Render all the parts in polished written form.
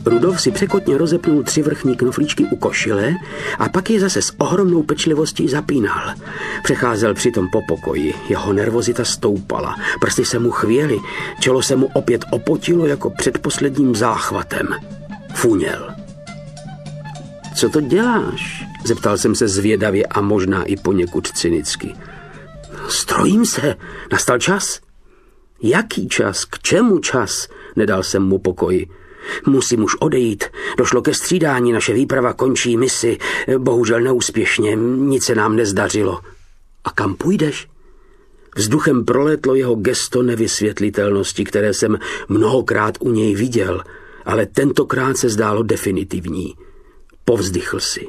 Rudolf si překotně rozepnul 3 vrchní knoflíčky u košile a pak je zase s ohromnou pečlivostí zapínal. Přecházel přitom po pokoji, jeho nervozita stoupala, prsty se mu chvěly, čelo se mu opět opotilo jako před posledním záchvatem. Funěl. Co to děláš? Zeptal jsem se zvědavě a možná i poněkud cynicky. Strojím se, nastal čas. Jaký čas? K čemu čas? Nedal jsem mu pokoji. Musím už odejít. Došlo ke střídání, naše výprava končí misi. Bohužel neúspěšně, nic se nám nezdařilo. A kam půjdeš? Vzduchem prolétlo jeho gesto nevysvětlitelnosti, které jsem mnohokrát u něj viděl, ale tentokrát se zdálo definitivní. Povzdychl si.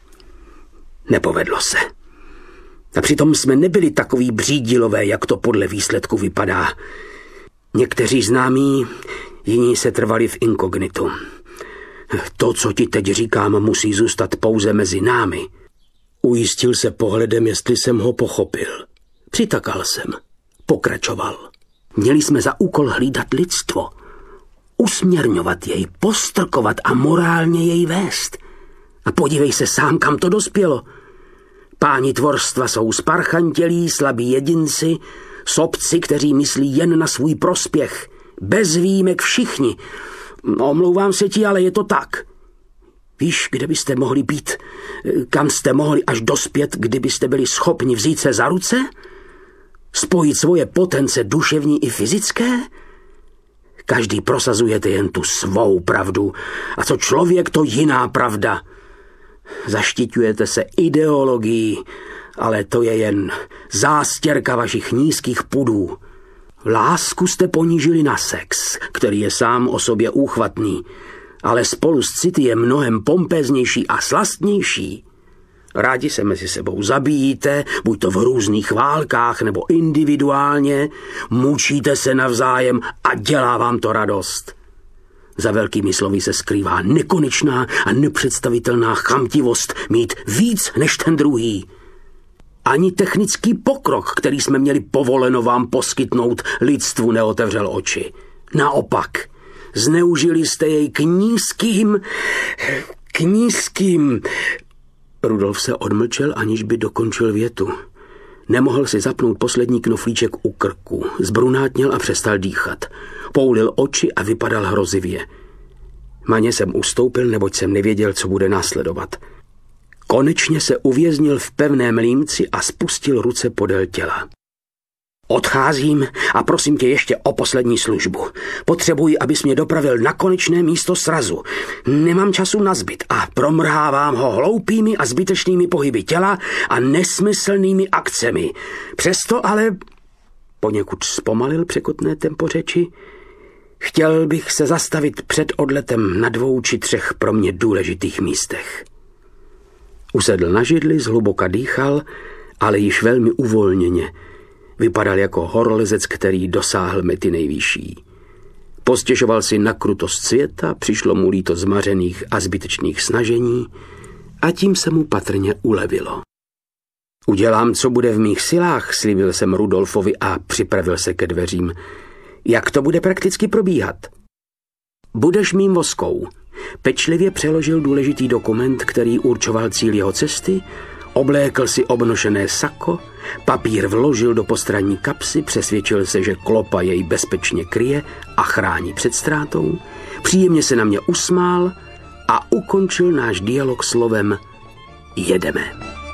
Nepovedlo se. A přitom jsme nebyli takový břídilové, jak to podle výsledku vypadá. Někteří známí, jiní se trvali v inkognitu. To, co ti teď říkám, musí zůstat pouze mezi námi. Ujistil se pohledem, jestli jsem ho pochopil. Přitakal jsem. Pokračoval. Měli jsme za úkol hlídat lidstvo. Usměrňovat jej, postrkovat a morálně jej vést. A podívej se sám, kam to dospělo. Páni tvorstva jsou sparchantělí, slabí jedinci, sobci, kteří myslí jen na svůj prospěch. Bez výjimek všichni. Omlouvám se ti, ale je to tak. Víš, kde byste mohli být? Kam jste mohli až dospět, kdybyste byli schopni vzít se za ruce? Spojit svoje potence duševní i fyzické? Každý prosazujete jen tu svou pravdu. A co člověk, to jiná pravda. Zaštiťujete se ideologií, ale to je jen zástěrka vašich nízkých pudů. Lásku jste ponížili na sex, který je sám o sobě úchvatný, ale spolu s city je mnohem pompéznější a slastnější. Rádi se mezi sebou zabíjíte, buď to v různých válkách nebo individuálně, mučíte se navzájem a dělá vám to radost. Za velkými slovy se skrývá nekonečná a nepředstavitelná chamtivost mít víc než ten druhý. Ani technický pokrok, který jsme měli povoleno vám poskytnout, lidstvu neotevřel oči. Naopak, zneužili jste jej k nízkým... Rudolf se odmlčel, aniž by dokončil větu. Nemohl si zapnout poslední knoflíček u krku. Zbrunátněl a přestal dýchat. Poulil oči a vypadal hrozivě. Maně jsem ustoupil, neboť jsem nevěděl, co bude následovat. Konečně se uvěznil v pevném límci a spustil ruce podél těla. Odcházím a prosím tě ještě o poslední službu. Potřebuji, abys mě dopravil na konečné místo srazu. Nemám času na zbyt a promrhávám ho hloupými a zbytečnými pohyby těla a nesmyslnými akcemi. Přesto ale... Poněkud zpomalil překotné tempo řeči. Chtěl bych se zastavit před odletem na 2 či 3 pro mě důležitých místech. Usedl na židli, zhluboka dýchal, ale již velmi uvolněně. Vypadal jako horolezec, který dosáhl mety nejvyšší. Postěžoval si na krutost světa, přišlo mu líto zmařených a zbytečných snažení a tím se mu patrně ulevilo. Udělám, co bude v mých silách, slíbil jsem Rudolfovi a připravil se ke dveřím. Jak to bude prakticky probíhat? Budeš mým voskou. Pečlivě přeložil důležitý dokument, který určoval cíl jeho cesty, oblékl si obnošené sako, papír vložil do postranní kapsy, přesvědčil se, že klopa jej bezpečně kryje a chrání před ztrátou, příjemně se na mě usmál a ukončil náš dialog slovem jedeme.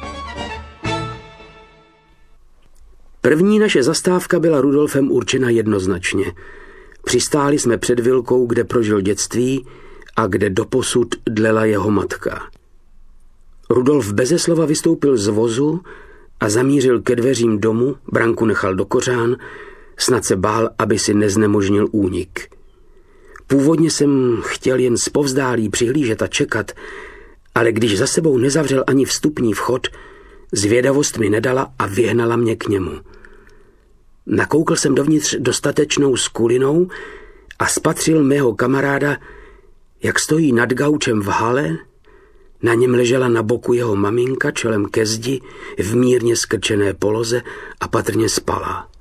První naše zastávka byla Rudolfem určena jednoznačně. Přistáli jsme před vilkou, kde prožil dětství a kde doposud dlela jeho matka. Rudolf beze slova vystoupil z vozu a zamířil ke dveřím domu, branku nechal do kořán, snad se bál, aby si neznemožnil únik. Původně jsem chtěl jen zpovzdálí přihlížet a čekat, ale když za sebou nezavřel ani vstupní vchod, zvědavost mi nedala a vyhnala mě k němu. Nakoukl jsem dovnitř dostatečnou skulinou a spatřil mého kamaráda, jak stojí nad gaučem v hale. Na něm ležela na boku jeho maminka čelem ke zdi v mírně skrčené poloze a patrně spala.